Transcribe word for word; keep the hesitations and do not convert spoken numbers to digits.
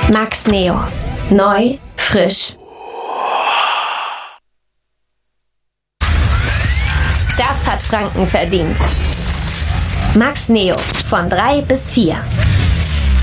Max Neo. Neu, frisch. Das hat Franken verdient. Max Neo von drei bis vier.